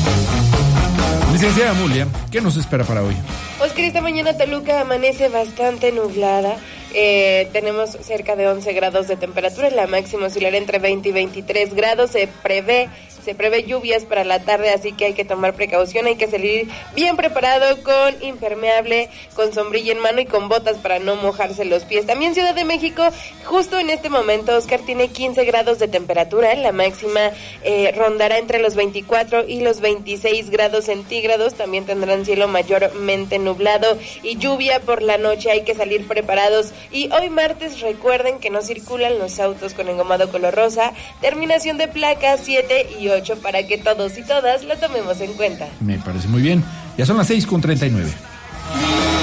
Licenciada Mulia, ¿qué nos espera para hoy? Oscar, esta mañana Toluca amanece bastante nublada. Tenemos cerca de 11 grados de temperatura, la máxima oscilará entre 20 y 23 grados. Se prevé lluvias para la tarde, así que hay que tomar precaución, hay que salir bien preparado con impermeable, con sombrilla en mano y con botas para no mojarse los pies. También Ciudad de México, justo en este momento, Oscar, tiene 15 grados de temperatura, la máxima rondará entre los 24 y los 26 grados centígrados. También tendrán cielo mayormente nublado y lluvia por la noche, hay que salir preparados. Y hoy martes recuerden que no circulan los autos con engomado color rosa, terminación de placas 7 y 8 para que todos y todas lo tomemos en cuenta. Me parece muy bien. Ya son las 6:39.